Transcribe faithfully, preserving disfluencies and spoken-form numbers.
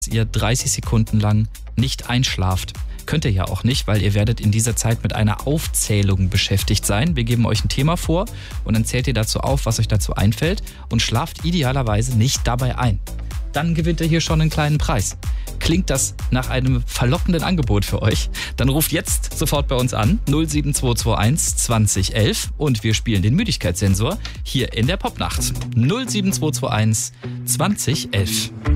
ihr dreißig Sekunden lang nicht einschlaft. Könnt ihr ja auch nicht, weil ihr werdet in dieser Zeit mit einer Aufzählung beschäftigt sein. Wir geben euch ein Thema vor und dann zählt ihr dazu auf, was euch dazu einfällt und schlaft idealerweise nicht dabei ein. Dann gewinnt ihr hier schon einen kleinen Preis. Klingt das nach einem verlockenden Angebot für euch? Dann ruft jetzt sofort bei uns an null sieben zwei zwei eins zwanzig elf und wir spielen den Müdigkeitssensor hier in der Popnacht. null sieben zwei zwei eins zwanzig elf.